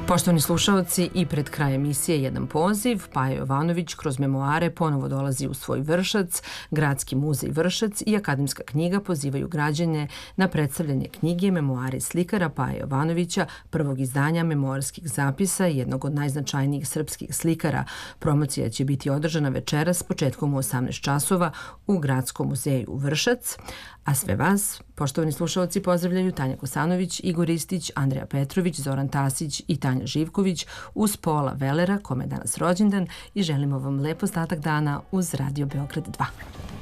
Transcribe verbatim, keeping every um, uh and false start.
Poštovani slušaoci, i pred kraj emisije jedan poziv. Paja Jovanović kroz memoare ponovo dolazi u svoj Vršac. Gradski muzej Vršac i Akademska knjiga pozivaju građane na predstavljanje knjige Memoari slikara Paje Jovanovića, prvog izdanja memoarskih zapisa jednog od najznačajnijih srpskih slikara. Promocija će biti održana večeras početkom u osamnaest časova u Gradskom muzeju Vršac. A sve vas, poštovani slušalci, pozdravljaju Tanja Kosanović, Igor Ristić, Andreja Petrović, Zoran Tasić i Tanja Živković uz Pola Velera, kome je danas rođendan, i želimo vam lep ostatak dana uz Radio Beograd dva.